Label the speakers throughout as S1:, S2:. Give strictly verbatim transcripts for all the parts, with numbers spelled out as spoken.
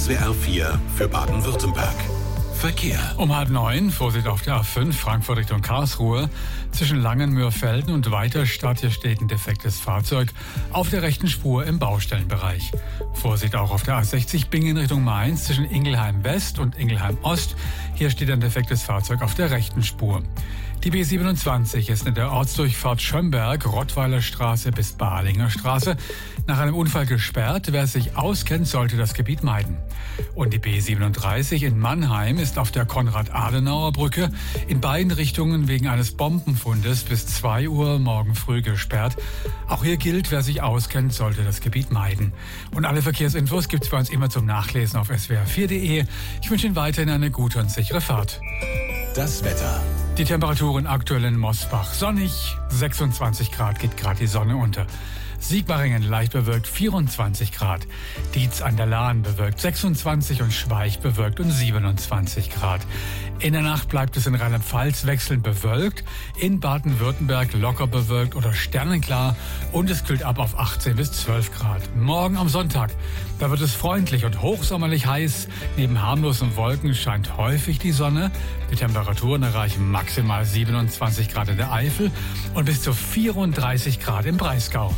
S1: S W R vier für Baden-Württemberg. Verkehr.
S2: Um halb neun, Vorsicht auf der A fünf, Frankfurt Richtung Karlsruhe. Zwischen Langenmührfelden und Weiterstadt, hier steht ein defektes Fahrzeug auf der rechten Spur im Baustellenbereich. Vorsicht auch auf der A sechzig, Bingen Richtung Mainz, zwischen Ingelheim West und Ingelheim Ost. Hier steht ein defektes Fahrzeug auf der rechten Spur. Die B siebenundzwanzig ist in der Ortsdurchfahrt Schömberg, Rottweiler Straße bis Balinger Straße nach einem Unfall gesperrt. Wer sich auskennt, sollte das Gebiet meiden. Und die B siebenunddreißig in Mannheim ist auf der Konrad-Adenauer-Brücke in beiden Richtungen wegen eines Bombenfundes bis zwei Uhr morgen früh gesperrt. Auch hier gilt, wer sich auskennt, sollte das Gebiet meiden. Und alle Verkehrsinfos gibt's bei uns immer zum Nachlesen auf S W R vier punkt de. Ich wünsche Ihnen weiterhin eine gute und sichere Fahrt.
S1: Das Wetter.
S2: Die Temperaturen aktuell in Mosbach. Sonnig, sechsundzwanzig Grad, geht gerade die Sonne unter. Sigmaringen leicht bewölkt, vierundzwanzig Grad. Dietz an der Lahn bewölkt, sechsundzwanzig und Schweich bewölkt und siebenundzwanzig Grad. In der Nacht bleibt es in Rheinland-Pfalz wechselnd bewölkt, in Baden-Württemberg locker bewölkt oder sternenklar und es kühlt ab auf achtzehn bis zwölf Grad. Morgen am Sonntag, da wird es freundlich und hochsommerlich heiß. Neben harmlosen Wolken scheint häufig die Sonne. Die Temperaturen erreichen maximal siebenundzwanzig Grad in der Eifel und bis zu vierunddreißig Grad im Breisgau.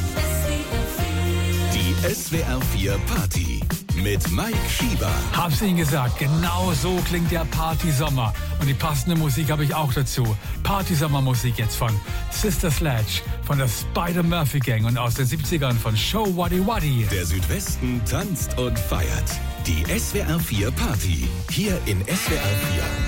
S1: Die S W R vier Party mit Mike Schieber.
S2: Hab's Ihnen gesagt, genau so klingt der Partysommer. Und die passende Musik habe ich auch dazu. Partysommermusik jetzt von Sister Sledge, von der Spider-Murphy Gang und aus den siebzigern von Show Waddy Waddy.
S1: Der Südwesten tanzt und feiert. Die S W R vier Party. Hier in S W R vier.